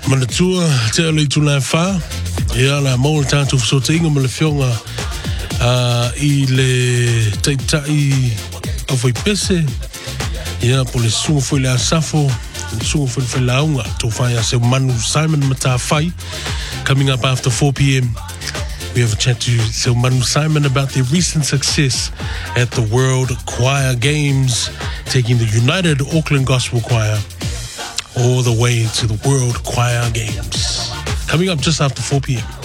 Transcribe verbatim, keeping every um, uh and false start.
Manatua, te alei tu lai wha. Ia la maua tātou whasota inga ma le whionga uh, i le taitai au whai pese. Ia po le sunga whai le asafo, le sunga whai whai launga. Tō whai a se Manu Simon mata whai. Coming up after four p.m. we have a chat to Sir Manu Simon about their recent success at the World Choir Games, taking the United Auckland Gospel Choir all the way to the World Choir Games. Coming up just after four p.m.